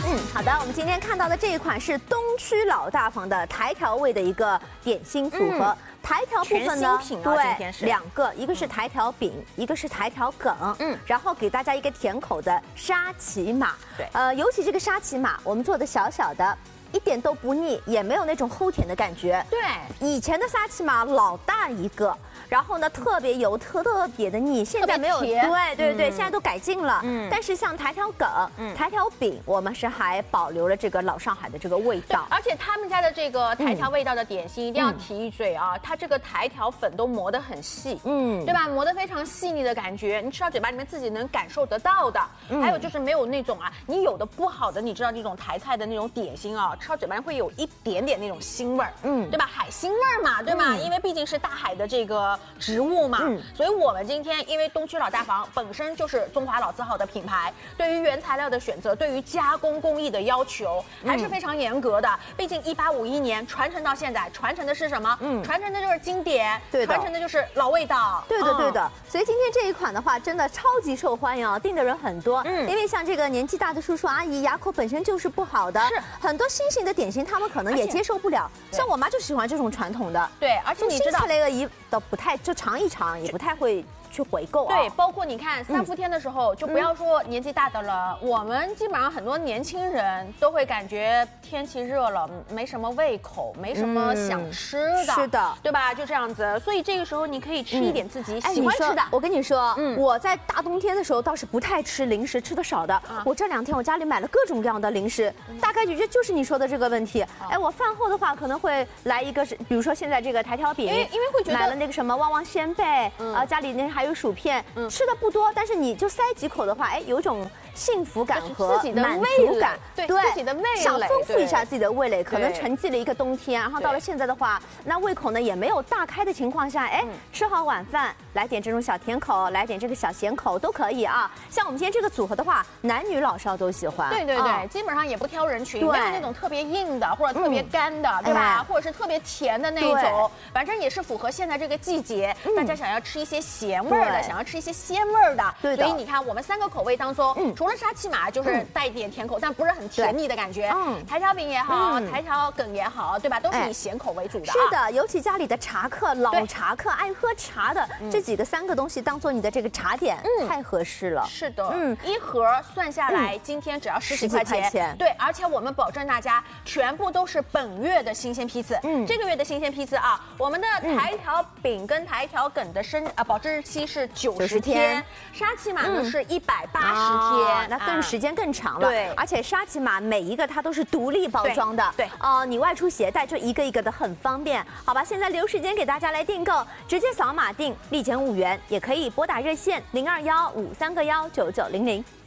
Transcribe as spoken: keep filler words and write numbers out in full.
嗯，好的，我们今天看到的这一款是东区老大房的台条味的一个点心组合。嗯 台条部分呢，对，两个，一个是台条饼，一个是台条梗，嗯，然后给大家一个甜口的沙琪玛，对，呃，尤其这个沙琪玛，我们做的小小的。 一点都不腻，也没有那种齁甜的感觉。对，以前的沙琪玛老大一个，然后呢特别油，特特别的腻。现在没有，对对对，现在都改进了。嗯，但是像台条梗、台条饼，我们是还保留了这个老上海的这个味道。 而且他们家的这个台条味道的点心，一定要提一嘴啊，它这个台条粉都磨得很细，嗯，对吧？磨得非常细腻的感觉，你吃到嘴巴里面自己能感受得到的。还有就是没有那种啊，你有的不好的，你知道这种台菜的那种点心啊。 吃到嘴巴上会有一点点那种腥味儿，嗯，对吧？海腥味儿嘛，对吗？因为毕竟是大海的这个植物嘛，嗯，所以我们今天因为东区老大房本身就是中华老字号的品牌，对于原材料的选择，对于加工工艺的要求还是非常严格的。毕竟一八五一年传承到现在，传承的是什么？嗯，传承的就是经典，对，传承的就是老味道。 对的，对的。所以今天这一款的话，真的超级受欢迎啊，订的人很多。嗯，因为像这个年纪大的叔叔阿姨，牙口本身就是不好的，是很多新型的点心，他们可能也接受不了。像我妈就喜欢这种传统的， 对，而且你知道， 那个一的不太就尝一尝，也不太会。 去回购啊， 对，包括你看三伏天的时候，就不要说年纪大的了，我们基本上很多年轻人都会感觉天气热了，没什么胃口，没什么想吃的，是的，对吧？就这样子，所以这个时候你可以吃一点自己喜欢吃的。 我跟你说，嗯，我在大冬天的时候倒是不太吃零食，吃的少的。我这两天我家里买了各种各样的零食，大概就就是你说的这个问题。哎，我饭后的话可能会来一个是，比如说现在这个台条饼， 因为因为会觉得买了那个什么旺旺仙贝，啊，家里那还有薯片，吃的不多，但是你就塞几口的话，哎，有一种幸福感和自己的满足感， 对自己的味蕾， 想丰富一下自己的味蕾，可能沉寂了一个冬天，然后到了现在的话，那胃口呢也没有大开的情况下，哎，吃好晚饭，来点这种小甜口，来点这个小咸口都可以啊。像我们今天这个组合的话，男女老少都喜欢， 对对对，基本上也不挑人群，没有那种特别硬的或者特别干的，对吧？或者是特别甜的那种，反正也是符合现在这个季节，大家想要吃一些咸味的，想要吃一些鲜味儿的，对的。所以你看，我们三个口味当中，嗯，除了沙琪玛就是带一点甜口，但不是很甜腻的感觉。嗯，台条饼也好，台条梗也好，对吧？都是以咸口为主的。 是的，尤其家里的茶客、老茶客爱喝茶的这几个三个东西当做你的这个茶点，嗯，太合适了。 是的，嗯，一盒算下来，今天只要十几块钱。对，而且我们保证大家全部都是本月的新鲜批次。嗯，这个月的新鲜批次啊，我们的台条饼跟台条梗的生啊保质日期是九十天，沙琪玛呢是一百八十天， 那更时间更长了。对，而且沙琪玛每一个它都是独立包装的。对，哦，你外出携带就一个一个的很方便。好吧，现在留时间给大家来订购，直接扫码订，立减五元，也可以拨打热线零二幺五三个幺九九零零。